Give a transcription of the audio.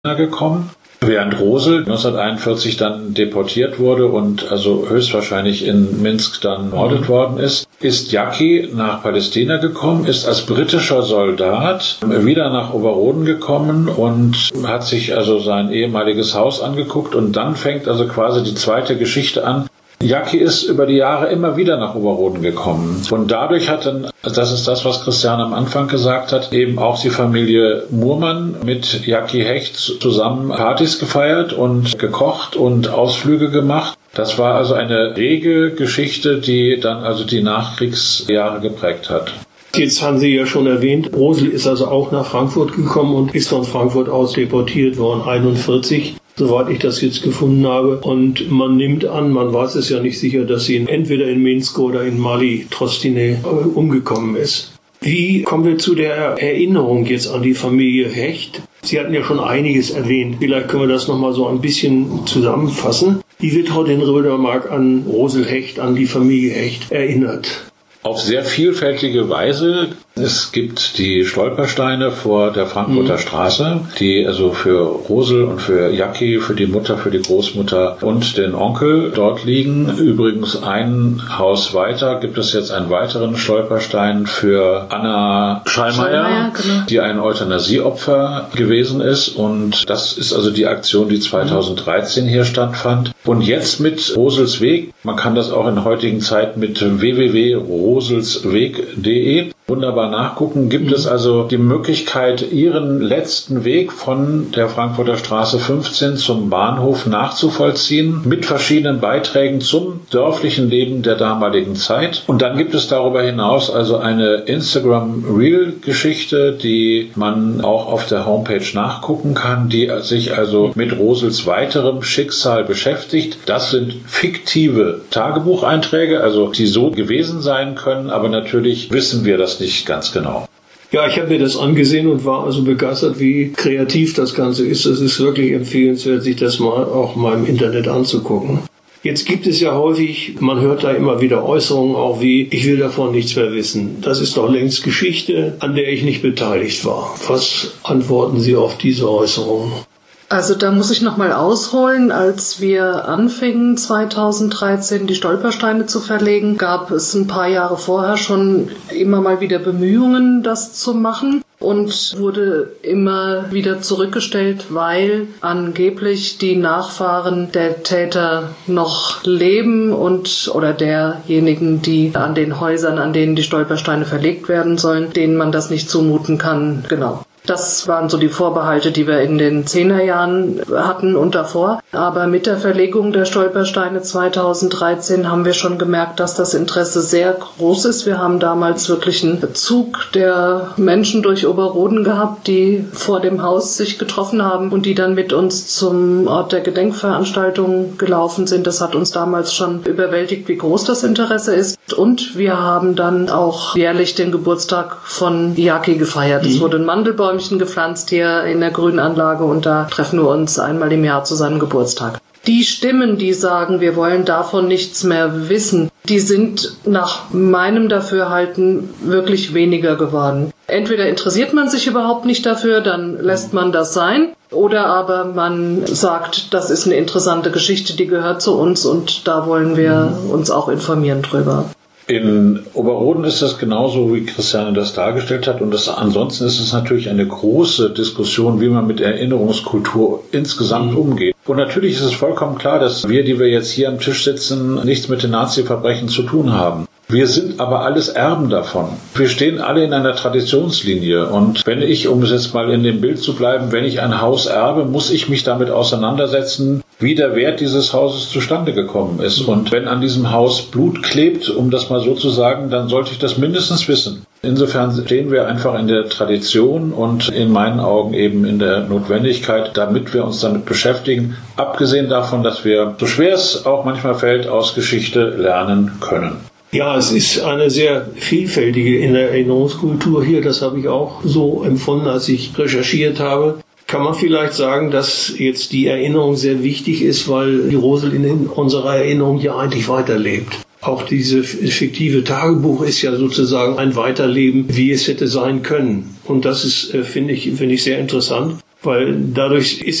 gekommen, während Rosel 1941 dann deportiert wurde und also höchstwahrscheinlich in Minsk dann ermordet worden ist Jacki nach Palästina gekommen, ist als britischer Soldat wieder nach Oberroden gekommen und hat sich also sein ehemaliges Haus angeguckt und dann fängt also quasi die zweite Geschichte an. Jacki ist über die Jahre immer wieder nach Oberroden gekommen. Und dadurch hat dann, das ist das, was Christian am Anfang gesagt hat, eben auch die Familie Muhrmann mit Jacki Hecht zusammen Partys gefeiert und gekocht und Ausflüge gemacht. Das war also eine rege Geschichte, die dann also die Nachkriegsjahre geprägt hat. Jetzt haben Sie ja schon erwähnt, Rosel ist also auch nach Frankfurt gekommen und ist von Frankfurt aus deportiert worden, 1941. Soweit ich das jetzt gefunden habe. Und man nimmt an, man weiß es ja nicht sicher, dass sie entweder in Minsk oder in Mali Trostine umgekommen ist. Wie kommen wir zu der Erinnerung jetzt an die Familie Hecht? Sie hatten ja schon einiges erwähnt. Vielleicht können wir das nochmal so ein bisschen zusammenfassen. Wie wird heute in Rödermark an Rosel Hecht, an die Familie Hecht erinnert? Auf sehr vielfältige Weise. Es gibt die Stolpersteine vor der Frankfurter Straße, die also für Rosel und für Jacki, für die Mutter, für die Großmutter und den Onkel dort liegen. Übrigens ein Haus weiter gibt es jetzt einen weiteren Stolperstein für Anna Schallmeier, genau, die ein Euthanasieopfer gewesen ist. Und das ist also die Aktion, die 2013 hier stattfand. Und jetzt mit Rosels Weg, man kann das auch in heutigen Zeiten mit www.roselsweg.de wunderbar nachgucken, gibt es also die Möglichkeit, ihren letzten Weg von der Frankfurter Straße 15 zum Bahnhof nachzuvollziehen, mit verschiedenen Beiträgen zum dörflichen Leben der damaligen Zeit. Und dann gibt es darüber hinaus also eine Instagram-Reel-Geschichte, die man auch auf der Homepage nachgucken kann, die sich also mit Rosels weiterem Schicksal beschäftigt. Das sind fiktive Tagebucheinträge, also die so gewesen sein können, aber natürlich wissen wir das nicht ganz genau. Ja, ich habe mir das angesehen und war also begeistert, wie kreativ das Ganze ist. Es ist wirklich empfehlenswert, sich das auch mal im Internet anzugucken. Jetzt gibt es ja häufig, man hört da immer wieder Äußerungen auch wie, ich will davon nichts mehr wissen. Das ist doch längst Geschichte, an der ich nicht beteiligt war. Was antworten Sie auf diese Äußerungen? Also da muss ich nochmal ausholen. Als wir anfingen 2013 die Stolpersteine zu verlegen, gab es ein paar Jahre vorher schon immer mal wieder Bemühungen, das zu machen. Und wurde immer wieder zurückgestellt, weil angeblich die Nachfahren der Täter noch leben oder derjenigen, die an den Häusern, an denen die Stolpersteine verlegt werden sollen, denen man das nicht zumuten kann. Genau. Das waren so die Vorbehalte, die wir in den 10er Jahren hatten und davor. Aber mit der Verlegung der Stolpersteine 2013 haben wir schon gemerkt, dass das Interesse sehr groß ist. Wir haben damals wirklich einen Bezug der Menschen durch Oberroden gehabt, die vor dem Haus sich getroffen haben und die dann mit uns zum Ort der Gedenkveranstaltung gelaufen sind. Das hat uns damals schon überwältigt, wie groß das Interesse ist. Und wir haben dann auch jährlich den Geburtstag von Jacki gefeiert. Es wurde ein Mandelbaum gepflanzt hier in der Grünanlage und da treffen wir uns einmal im Jahr zu seinem Geburtstag. Die Stimmen, die sagen, wir wollen davon nichts mehr wissen, die sind nach meinem Dafürhalten wirklich weniger geworden. Entweder interessiert man sich überhaupt nicht dafür, dann lässt man das sein, oder aber man sagt, das ist eine interessante Geschichte, die gehört zu uns und da wollen wir uns auch informieren drüber. In Oberroden ist das genauso, wie Christiane das dargestellt hat. Und ansonsten ist es natürlich eine große Diskussion, wie man mit Erinnerungskultur insgesamt umgeht. Und natürlich ist es vollkommen klar, dass wir, die wir jetzt hier am Tisch sitzen, nichts mit den Nazi-Verbrechen zu tun haben. Wir sind aber alles Erben davon. Wir stehen alle in einer Traditionslinie. Und wenn ich, um jetzt mal in dem Bild zu bleiben, wenn ich ein Haus erbe, muss ich mich damit auseinandersetzen, wie der Wert dieses Hauses zustande gekommen ist. Und wenn an diesem Haus Blut klebt, um das mal so zu sagen, dann sollte ich das mindestens wissen. Insofern stehen wir einfach in der Tradition und in meinen Augen eben in der Notwendigkeit, damit wir uns damit beschäftigen, abgesehen davon, dass wir, so schwer es auch manchmal fällt, aus Geschichte lernen können. Ja, es ist eine sehr vielfältige in der Erinnerungskultur hier. Das habe ich auch so empfunden, als ich recherchiert habe. Kann man vielleicht sagen, dass jetzt die Erinnerung sehr wichtig ist, weil die Rosel in unserer Erinnerung ja eigentlich weiterlebt. Auch dieses fiktive Tagebuch ist ja sozusagen ein Weiterleben, wie es hätte sein können. Und das ist, finde ich sehr interessant. weil dadurch ist